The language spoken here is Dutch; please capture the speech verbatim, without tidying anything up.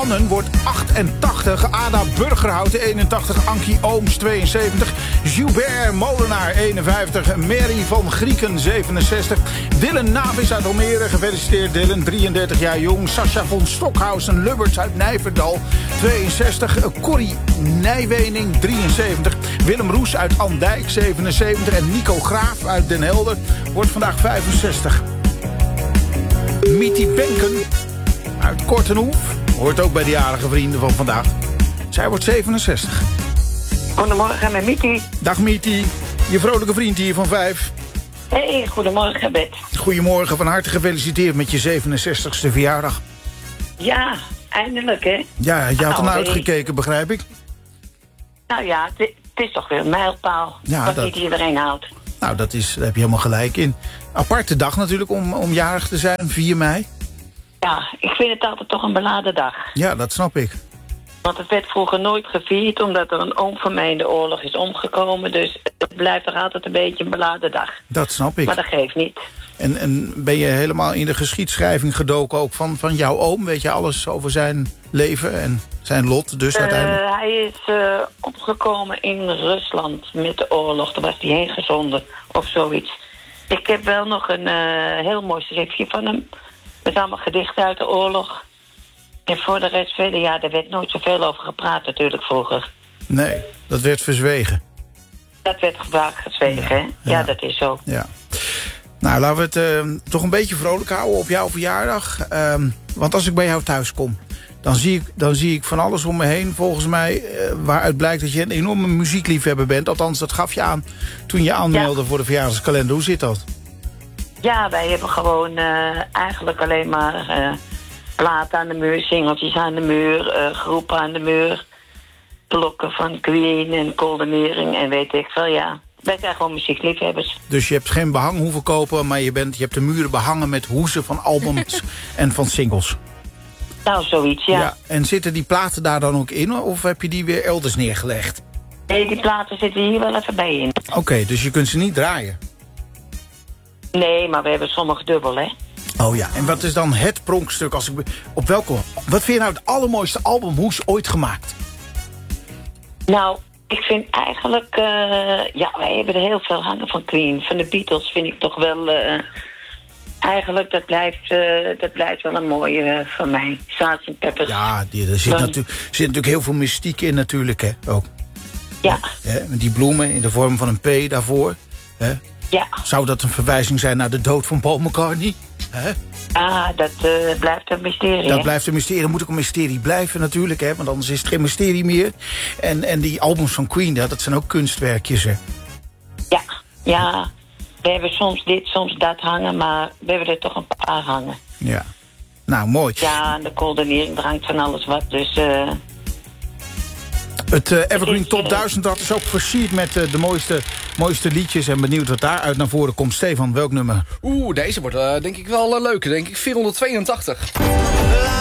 Annen wordt achtentachtig. Ada Burgerhout eenentachtig. Ankie Ooms tweeënzeventig. Gilbert Molenaar eenenvijftig. Mary van Grieken zevenenzestig. Dylan Navis uit Almere. Gefeliciteerd Dylan, drieëndertig jaar jong. Sascha von Stockhausen Lubberts uit Nijverdal tweeënzestig. Corrie Nijwening drieënzeventig. Willem Roes uit Andijk zevenenzeventig. En Nico Graaf uit Den Helder wordt vandaag vijfenzestig. Mieti Benken uit Kortenhoef hoort ook bij de jarige vrienden van vandaag. Zij wordt zevenenzestig. Goedemorgen met Mieti. Dag Mieti, je vrolijke vriend hier van vijf. Hey, goedemorgen Bet. Goedemorgen, van harte gefeliciteerd met je zevenenzestigste verjaardag. Ja, eindelijk hè. Ja, je had nou, ernaar uitgekeken, begrijp ik. Nou ja, het is toch weer een mijlpaal. Ja, wat dat... niet iedereen houdt. Nou, dat is, daar heb je helemaal gelijk in. Aparte dag natuurlijk om, om jarig te zijn, vier mei. Ja, ik vind het altijd toch een beladen dag. Ja, dat snap ik. Want het werd vroeger nooit gevierd, omdat er een oom van mij in de oorlog is omgekomen. Dus het blijft toch altijd een beetje een beladen dag. Dat snap ik. Maar dat geeft niet. En, en ben je helemaal in de geschiedschrijving gedoken ook van, van jouw oom? Weet je alles over zijn leven en zijn lot dus uiteindelijk? Uh, hij is uh, opgekomen in Rusland met de oorlog. Daar was hij heen gezonden of zoiets. Ik heb wel nog een uh, heel mooi schriftje van hem. Met allemaal gedichten uit de oorlog. En voor de rest verder, ja, daar werd nooit zoveel over gepraat natuurlijk vroeger. Nee, dat werd verzwegen. Dat werd vaak verzwegen, hè? Ja, ja, dat is zo. Ja. Nou, laten we het uh, toch een beetje vrolijk houden op jouw verjaardag. Um, want als ik bij jou thuis kom, dan zie ik, dan zie ik van alles om me heen. Volgens mij, uh, waaruit blijkt dat je een enorme muziekliefhebber bent. Althans, dat gaf je aan toen je aanmeldde ja. voor de verjaardagskalender. Hoe zit dat? Ja, wij hebben gewoon uh, eigenlijk alleen maar uh, platen aan de muur, singeltjes aan de muur, uh, groepen aan de muur. Blokken van Queen en Coldemering en weet ik veel, ja. Wij zijn gewoon muziekliefhebbers. Dus je hebt geen behang hoeven kopen, maar je, bent, je hebt de muren behangen met hoezen van albums en van singles. Nou, zoiets, ja. ja. En zitten die platen daar dan ook in, of heb je die weer elders neergelegd? Nee, die platen zitten hier wel even bij in. Oké, okay, dus je kunt ze niet draaien? Nee, maar we hebben sommige dubbel, hè. Oh ja, en wat is dan het pronkstuk? Als ik, op welke, wat vind je nou het allermooiste albumhoes ooit gemaakt? Nou, ik vind eigenlijk... Uh, ja, wij hebben er heel veel hangen van Queen. Van de Beatles vind ik toch wel... Uh, eigenlijk, dat blijft, uh, dat blijft wel een mooie uh, van mij. sergeant Pepper. Ja, die, er zit, natu- zit natuurlijk heel veel mystiek in natuurlijk, hè. Ook. Ja. Hè, met die bloemen in de vorm van een P daarvoor. Hè. Ja. Zou dat een verwijzing zijn naar de dood van Paul McCartney? Hè? Ah, dat uh, blijft een mysterie. Dat hè? blijft een mysterie. Dat moet ook een mysterie blijven natuurlijk, hè? Want anders is het geen mysterie meer. En, en die albums van Queen, dat zijn ook kunstwerkjes, hè? Ja, ja. We hebben soms dit, soms dat hangen, maar we hebben er toch een paar hangen. Ja. Nou, mooi. Ja, en de Coldemering drankt van alles wat, dus... Uh... Het uh, Evergreen Top duizend, dat is ook versierd met uh, de mooiste, mooiste liedjes. En benieuwd wat daaruit naar voren komt. Stefan, welk nummer? Oeh, deze wordt uh, denk ik wel uh, leuk. Denk ik vierhonderdtweeëntachtig.